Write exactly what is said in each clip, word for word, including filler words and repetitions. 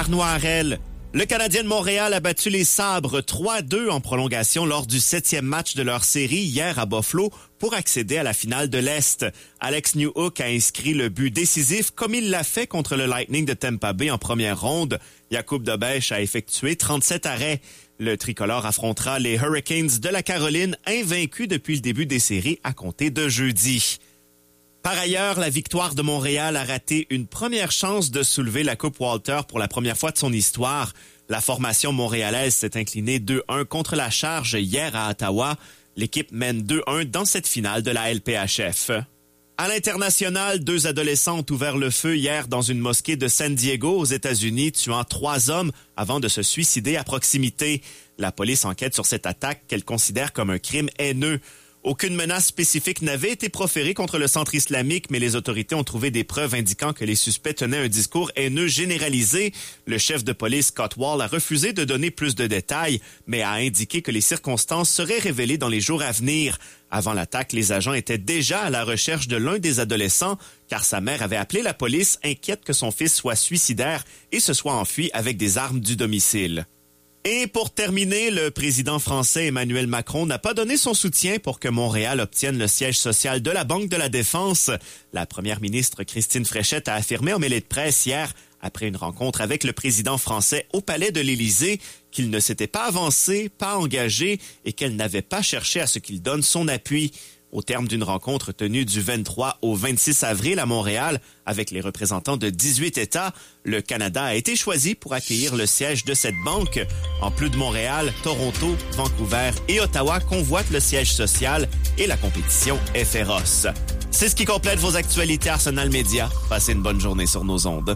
Arnois Harel. Le Canadien de Montréal a battu les Sabres trois à deux en prolongation lors du septième match de leur série hier à Buffalo pour accéder à la finale de l'Est. Alex Newhook a inscrit le but décisif comme il l'a fait contre le Lightning de Tampa Bay en première ronde. Jakub Dobeš a effectué trente-sept arrêts. Le tricolore affrontera les Hurricanes de la Caroline, invaincus depuis le début des séries à compter de jeudi. Par ailleurs, la Victoire de Montréal a raté une première chance de soulever la Coupe Walter pour la première fois de son histoire. La formation montréalaise s'est inclinée deux un contre la Charge hier à Ottawa. L'équipe mène deux un dans cette finale de la L P H F. À l'international, deux adolescents ont ouvert le feu hier dans une mosquée de San Diego aux États-Unis, tuant trois hommes avant de se suicider à proximité. La police enquête sur cette attaque qu'elle considère comme un crime haineux. Aucune menace spécifique n'avait été proférée contre le centre islamique, mais les autorités ont trouvé des preuves indiquant que les suspects tenaient un discours haineux généralisé. Le chef de police, Scott Wall, a refusé de donner plus de détails, mais a indiqué que les circonstances seraient révélées dans les jours à venir. Avant l'attaque, les agents étaient déjà à la recherche de l'un des adolescents, car sa mère avait appelé la police, inquiète que son fils soit suicidaire et se soit enfui avec des armes du domicile. Et pour terminer, le président français Emmanuel Macron n'a pas donné son soutien pour que Montréal obtienne le siège social de la Banque de la Défense. La première ministre Christine Fréchette a affirmé en mêlée de presse hier, après une rencontre avec le président français au palais de l'Élysée, qu'il ne s'était pas avancé, pas engagé et qu'elle n'avait pas cherché à ce qu'il donne son appui. Au terme d'une rencontre tenue du vingt-trois au vingt-six avril à Montréal avec les représentants de dix-huit États, le Canada a été choisi pour accueillir le siège de cette banque. En plus de Montréal, Toronto, Vancouver et Ottawa convoitent le siège social et la compétition est féroce. C'est ce qui complète vos actualités Arsenal Média. Passez une bonne journée sur nos ondes.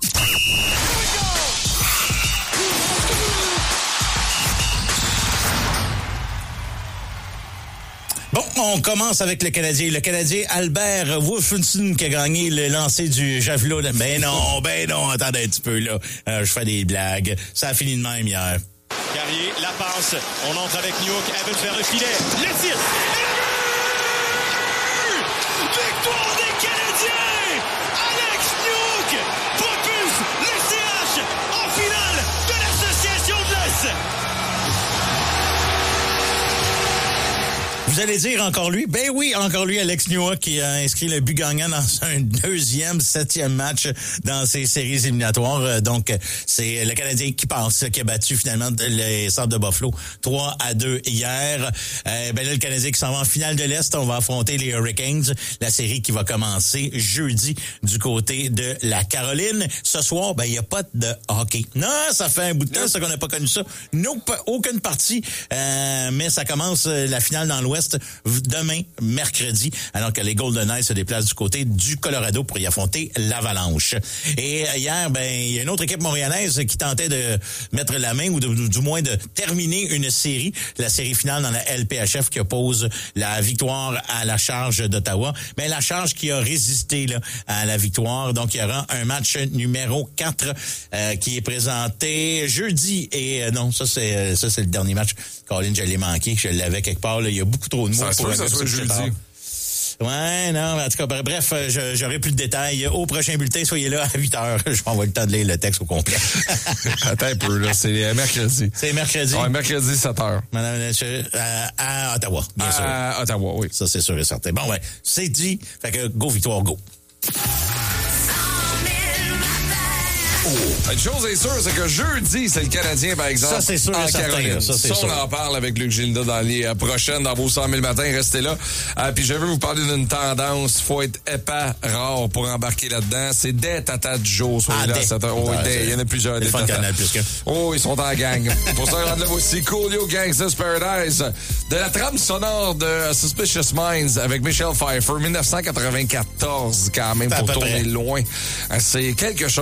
Bon, on commence avec le Canadien. Le Canadien Albert Wolfenson qui a gagné le lancer du javelot. Ben non, ben non, attendez un petit peu là. Euh, je fais des blagues. Ça a fini de même hier. Carrier, la passe. On entre avec Newhook. Evans vers le filet. Le tir. Victoire des Canadiens! Alex Newhook propulse le C H en finale de l'Association de l'Est. Vous allez dire encore lui? Ben oui, encore lui, Alex Newhook, qui a inscrit le but gagnant dans un deuxième, septième match dans ces séries éliminatoires. Donc, c'est le Canadien qui passe, qui a battu finalement les Sabres de Buffalo trois à deux hier. Euh, ben là, le Canadien qui s'en va en finale de l'Est, on va affronter les Hurricanes, la série qui va commencer jeudi du côté de la Caroline. Ce soir, ben il y a pas de hockey. Non, ça fait un bout de temps, ça qu'on n'a pas connu ça. Non, aucune partie, euh, mais ça commence la finale dans l'Ouest demain, mercredi, alors que les Golden Knights se déplacent du côté du Colorado pour y affronter l'Avalanche. Et hier, ben, il y a une autre équipe montréalaise qui tentait de mettre la main ou de, du moins de terminer une série, la série finale dans la L P H F qui oppose la victoire à la Charge d'Ottawa. Mais la Charge qui a résisté là, à la victoire. Donc, il y aura un match numéro quatre euh, qui est présenté jeudi. Et euh, non, ça c'est ça c'est le dernier match. Colin, je l'ai manqué, je l'avais quelque part. Là. Il y a beaucoup trop de mots. Ça pour se peut, ça soit jeudi. Ouais, non, en tout cas, bref, je, j'aurai plus de détails. Au prochain bulletin, soyez là à huit heures. Je vais avoir le temps de lire le texte au complet. Attends un peu, là. C'est mercredi. C'est mercredi. Ouais, mercredi, sept heures. Madame, à, à Ottawa, bien à, sûr. À Ottawa, oui. Ça, c'est sûr et certain. Bon, ouais, c'est dit. Fait que go, victoire, go. Oh. Une chose est sûre, c'est que jeudi, c'est le Canadien, par exemple. Ça, c'est sûr et certain. Ça, c'est ça, sûr. on en parle avec Luc Gilda dans les euh, prochaines, dans vos cent mille matins. Restez là. Euh, puis je veux vous parler d'une tendance. Faut être épais, rare pour embarquer là-dedans. C'est des tatas du jour. Soyez ah, là. Des. Cette... Oh, ah, des. Il y en a plusieurs. Des tatas. Canal, plus que... Oh, ils sont en gang. Pour ça, rendre là aussi Coolio Gangsta's Paradise. De la trame sonore de Suspicious Minds avec Michelle Pfeiffer. dix-neuf cent quatre-vingt-quatorze, quand même, pour tourner loin. C'est quelque chose.